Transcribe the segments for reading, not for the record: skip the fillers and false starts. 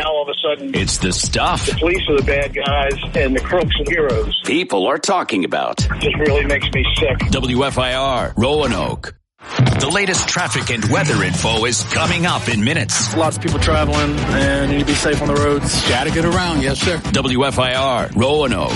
now all of a sudden It's the stuff the police are the bad guys and the crooks are the heroes. people are talking about. It just really makes me sick. WFIR, Roanoke. The latest traffic and weather info is coming up in minutes. Lots of people traveling and you need to be safe on the roads. Gotta get around, yes, sir. WFIR, Roanoke.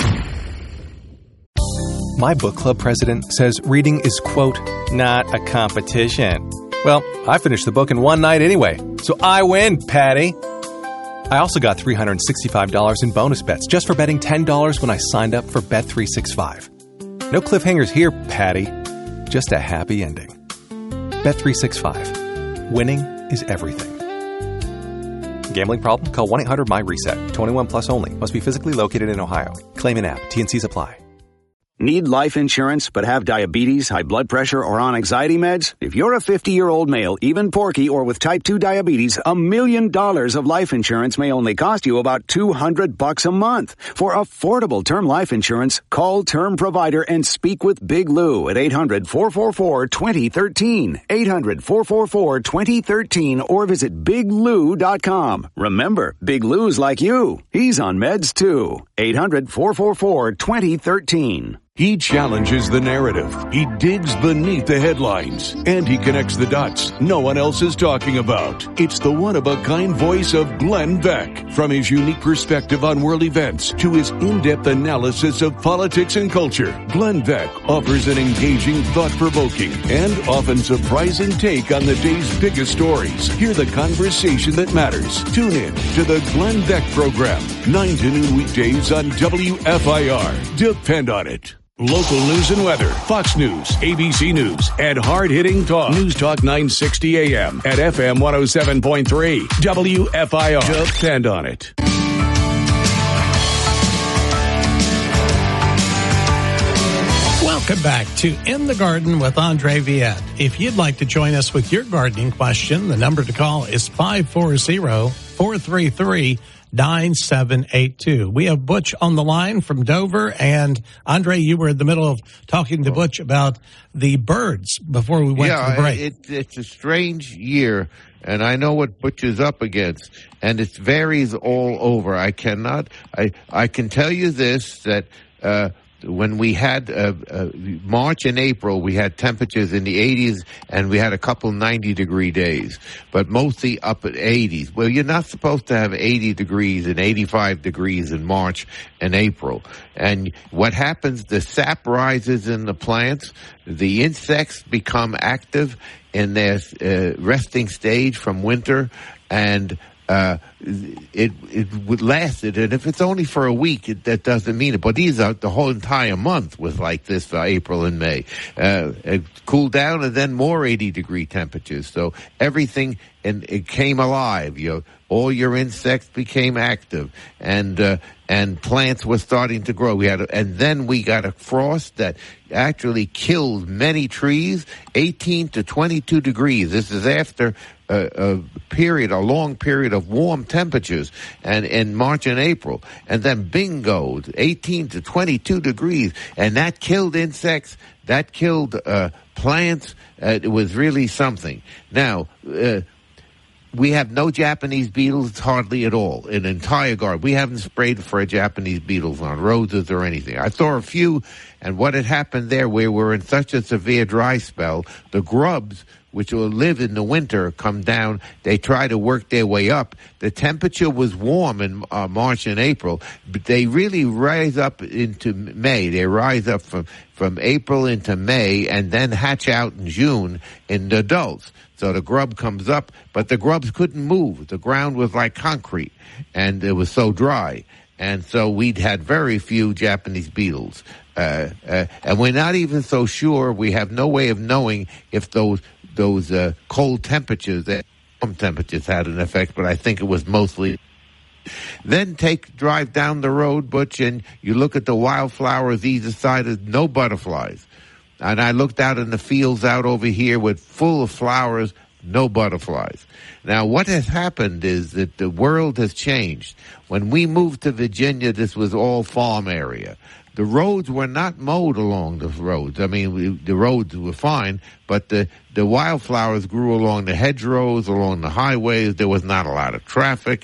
My book club president says reading is, quote, not a competition. Well, I finished the book in one night anyway, so I win, Patty. I also got $365 in bonus bets just for betting $10 when I signed up for Bet365. No cliffhangers here, Patty. Just a happy ending. Bet365. Winning is everything. Gambling problem? Call 1-800-MY-RESET. 21 plus only. Must be physically located in Ohio. Claim in app. T&Cs apply. Need life insurance but have diabetes, high blood pressure, or on anxiety meds? If you're a 50-year-old male, even porky, or with type 2 diabetes, $1 million of life insurance may only cost you about $200 a month. For affordable term life insurance, call Term Provider and speak with Big Lou at 800-444-2013. 800-444-2013 or visit biglou.com. Remember, Big Lou's like you. He's on meds too. 800-444-2013. He challenges the narrative. He digs beneath the headlines. And he connects the dots no one else is talking about. It's the one-of-a-kind voice of Glenn Beck. From his unique perspective on world events to his in-depth analysis of politics and culture, Glenn Beck offers an engaging, thought-provoking, and often surprising take on the day's biggest stories. Hear the conversation that matters. Tune in to the Glenn Beck Program, 9 to noon weekdays on WFIR. Depend on it. Local news and weather, Fox News, ABC News, and hard-hitting talk. News Talk 960 AM at FM 107.3. WFIR. Depend on it. Welcome back to In the Garden with Andre Viette. If you'd like to join us with your gardening question, the number to call is 540-433-9782. We have Butch on the line from Dover, and Andre, you were in the middle of talking to Butch about the birds before we went to the break. It's a strange year, and I know what Butch is up against, and it varies all over. I can tell you this, that when we had March and April, we had temperatures in the 80s, and we had a couple 90-degree days, but mostly up at 80s. Well, you're not supposed to have 80 degrees and 85 degrees in March and April. And what happens, the sap rises in the plants, the insects become active in their resting stage from winter, and it would last it, and if it's only for a week, that doesn't mean it. But these are the whole entire month was like this for April and May. It cooled down, and then more 80-degree temperatures. So everything, and it came alive. All your insects became active, and plants were starting to grow. And then we got a frost that actually killed many trees, 18 to 22 degrees. This is after a long period of warm temperatures, and in March and April, and then bingo, 18 to 22 degrees, and that killed insects, that killed plants. It was really something. Now, we have no Japanese beetles hardly at all in the entire garden. We haven't sprayed for Japanese beetles on roses or anything. I saw a few, and what had happened there, where we're in such a severe dry spell, the grubs, which will live in the winter, come down. They try to work their way up. The temperature was warm in March and April, but they really rise up into May. They rise up from April into May and then hatch out in June in the adults. So the grub comes up, but the grubs couldn't move. The ground was like concrete, and it was so dry. And so we'd had very few Japanese beetles. And we're not even so sure. We have no way of knowing if those cold temperatures, warm temperatures had an effect, but I think it was mostly. Then drive down the road, Butch, and you look at the wildflowers either side, of no butterflies. And I looked out in the fields out over here with full of flowers, no butterflies. Now, what has happened is that the world has changed. When we moved to Virginia, this was all farm area. The roads were not mowed along the roads. I mean, the roads were fine, but the wildflowers grew along the hedgerows, along the highways. There was not a lot of traffic.